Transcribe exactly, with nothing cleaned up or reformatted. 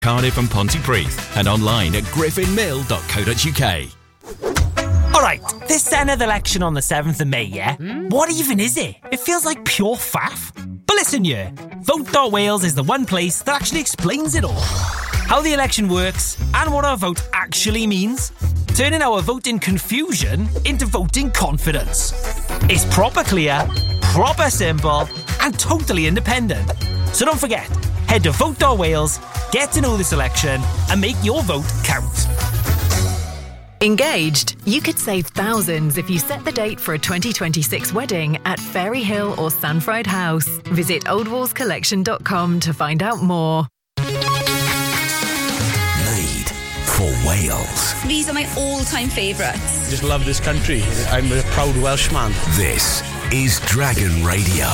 Cardiff and Pontypridd, and online at griffin mill dot co dot uk. Alright, this Senedd election on the seventh of May, yeah? Mm. What even is it? It feels like pure faff. But listen here, vote dot wales is the one place that actually explains it all. How the election works, and what our vote actually means. Turning our voting confusion into voting confidence. It's proper clear, proper simple, and totally independent. So don't forget, head to vote dot wales, get to know this election, and make your vote count. Engaged? You could save thousands if you set the date for a twenty twenty-six wedding at Ferry Hill or Sanfried House. Visit old walls collection dot com to find out more. Made for Wales. These are my all-time favourites. Just love this country. I'm a proud Welshman. This is Dragon Radio.